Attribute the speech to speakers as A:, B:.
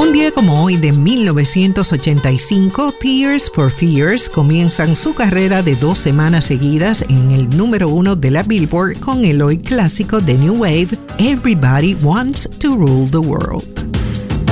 A: Un día como hoy de 1985, Tears for Fears comienzan su carrera de 2 semanas seguidas en el número 1 de la Billboard con el hoy clásico de New Wave, Everybody Wants to Rule the World.